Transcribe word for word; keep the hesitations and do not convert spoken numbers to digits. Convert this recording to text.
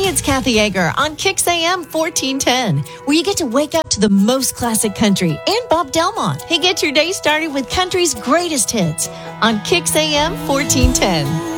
it's Kathy Yeager on Kix A M fourteen ten, where you get to wake up to the most classic country and Bob Delmont. Hey, get your day started with country's greatest hits on Kix A M fourteen ten.